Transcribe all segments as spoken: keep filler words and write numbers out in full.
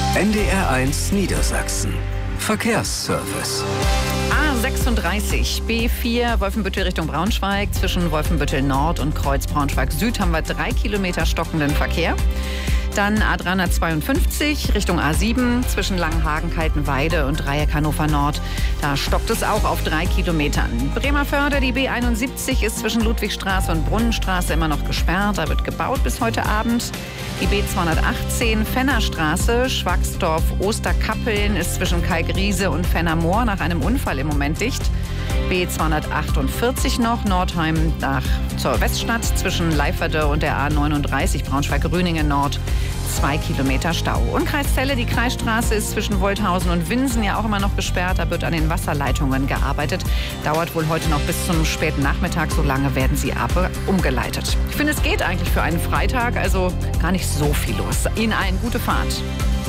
N D R eins Niedersachsen. Verkehrsservice. A sechsunddreißig, B vier, Wolfenbüttel Richtung Braunschweig. Zwischen Wolfenbüttel Nord und Kreuz Braunschweig Süd haben wir drei Kilometer stockenden Verkehr. Dann A dreihundertzweiundfünfzig Richtung A sieben zwischen Langenhagen, Kaltenweide und Dreieck Hannover Nord. Da stockt es auch auf drei Kilometern. Bremerförde, die B einundsiebzig, ist zwischen Ludwigstraße und Brunnenstraße immer noch gesperrt. Da wird gebaut bis heute Abend. Die B zweihundertachtzehn, Fennerstraße, Schwagsdorf, Osterkappeln ist zwischen Kalkriese und Fennermoor nach einem Unfall im Moment dicht. B zweihundertachtundvierzig noch, Nordheim nach zur Weststadt zwischen Leiferde und der A neununddreißig Braunschweig-Rüningen Nord. Zwei Kilometer Stau. Und Kreis Celle, die Kreisstraße ist zwischen Wolthausen und Winsen ja auch immer noch gesperrt. Da wird an den Wasserleitungen gearbeitet. Dauert wohl heute noch bis zum späten Nachmittag. So lange werden sie aber umgeleitet. Ich finde, es geht eigentlich für einen Freitag. Also gar nicht so viel los. Ihnen allen gute Fahrt.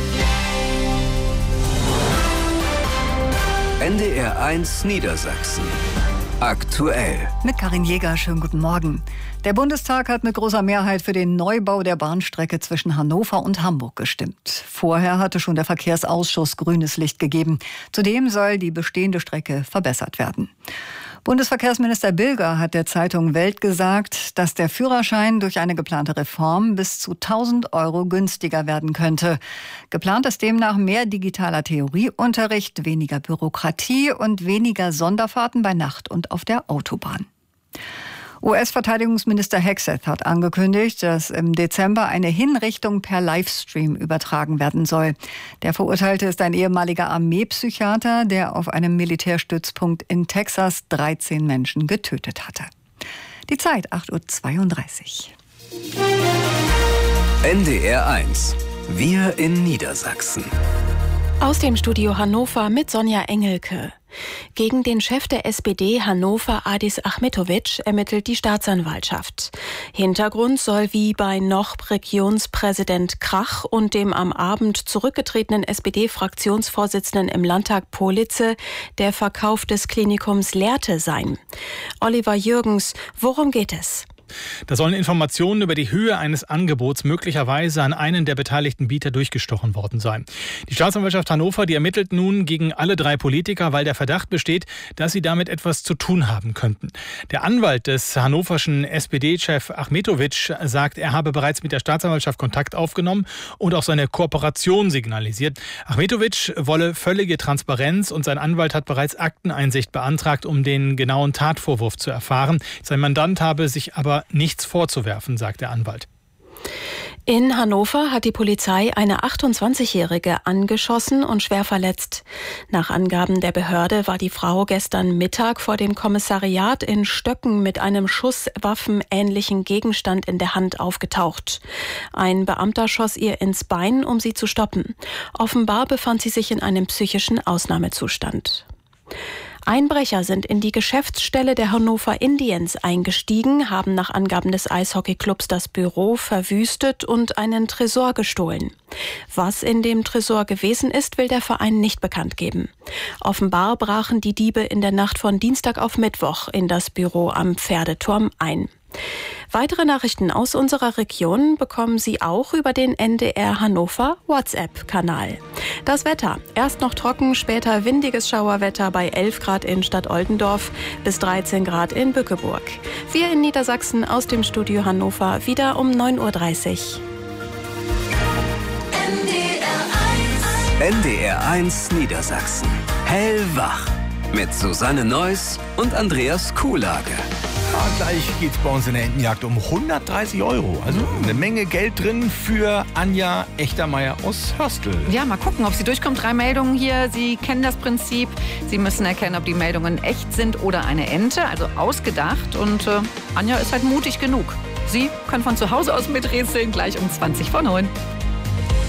N D R eins Niedersachsen. Aktuell. Mit Karin Jäger, schönen guten Morgen. Der Bundestag hat mit großer Mehrheit für den Neubau der Bahnstrecke zwischen Hannover und Hamburg gestimmt. Vorher hatte schon der Verkehrsausschuss grünes Licht gegeben. Zudem soll die bestehende Strecke verbessert werden. Bundesverkehrsminister Bilger hat der Zeitung Welt gesagt, dass der Führerschein durch eine geplante Reform bis zu tausend Euro günstiger werden könnte. Geplant ist demnach mehr digitaler Theorieunterricht, weniger Bürokratie und weniger Sonderfahrten bei Nacht und auf der Autobahn. U S-Verteidigungsminister Hegseth hat angekündigt, dass im Dezember eine Hinrichtung per Livestream übertragen werden soll. Der Verurteilte ist ein ehemaliger Armeepsychiater, der auf einem Militärstützpunkt in Texas dreizehn Menschen getötet hatte. Die Zeit, acht Uhr zweiunddreißig. N D R eins. Wir in Niedersachsen. Aus dem Studio Hannover mit Sonja Engelke. Gegen den Chef der S P D Hannover, Adis Achmetović, ermittelt die Staatsanwaltschaft. Hintergrund soll wie bei noch Regionspräsident Krach und dem am Abend zurückgetretenen S P D-Fraktionsvorsitzenden im Landtag Politze der Verkauf des Klinikums Lehrte sein. Oliver Jürgens, worum geht es? Da sollen Informationen über die Höhe eines Angebots möglicherweise an einen der beteiligten Bieter durchgestochen worden sein. Die Staatsanwaltschaft Hannover, die ermittelt nun gegen alle drei Politiker, weil der Verdacht besteht, dass sie damit etwas zu tun haben könnten. Der Anwalt des hannoverschen S P D-Chef Achmetović sagt, er habe bereits mit der Staatsanwaltschaft Kontakt aufgenommen und auch seine Kooperation signalisiert. Achmetović wolle völlige Transparenz und sein Anwalt hat bereits Akteneinsicht beantragt, um den genauen Tatvorwurf zu erfahren. Sein Mandant habe sich aber nichts vorzuwerfen, sagt der Anwalt. In Hannover hat die Polizei eine achtundzwanzigjährige angeschossen und schwer verletzt. Nach Angaben der Behörde war die Frau gestern Mittag vor dem Kommissariat in Stöcken mit einem schusswaffenähnlichen Gegenstand in der Hand aufgetaucht. Ein Beamter schoss ihr ins Bein, um sie zu stoppen. Offenbar befand sie sich in einem psychischen Ausnahmezustand. Einbrecher sind in die Geschäftsstelle der Hannover Indians eingestiegen, haben nach Angaben des Eishockeyclubs das Büro verwüstet und einen Tresor gestohlen. Was in dem Tresor gewesen ist, will der Verein nicht bekannt geben. Offenbar brachen die Diebe in der Nacht von Dienstag auf Mittwoch in das Büro am Pferdeturm ein. Weitere Nachrichten aus unserer Region bekommen Sie auch über den N D R Hannover WhatsApp-Kanal. Das Wetter. Erst noch trocken, später windiges Schauerwetter bei elf Grad in Stadt Oldendorf bis dreizehn Grad in Bückeburg. Wir in Niedersachsen aus dem Studio Hannover wieder um neun Uhr dreißig. N D R eins Niedersachsen. Hellwach. Mit Susanne Neuss und Andreas Kuhlage. Ja, gleich geht's bei uns in der Entenjagd um hundertdreißig Euro. Also eine Menge Geld drin für Anja Echtermeier aus Hörstel. Ja, mal gucken, ob sie durchkommt. Drei Meldungen hier. Sie kennen das Prinzip. Sie müssen erkennen, ob die Meldungen echt sind oder eine Ente, also ausgedacht. Und äh, Anja ist halt mutig genug. Sie kann von zu Hause aus miträtseln, gleich um zwanzig vor neun.